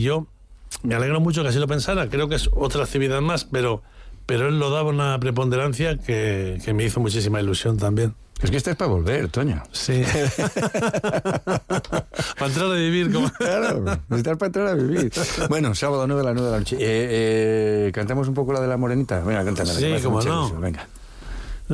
Yo me alegro mucho que así lo pensara, creo que es otra actividad más, pero él lo daba una preponderancia que me hizo muchísima ilusión también. Es que este es para volver, Toño. Sí. Para entrar a vivir. Claro, necesitas para entrar a vivir. Bueno, sábado 9 a las 9 de la noche. ¿Cantamos un poco la de la morenita? Venga, cántame. Sí, cómo no. Venga.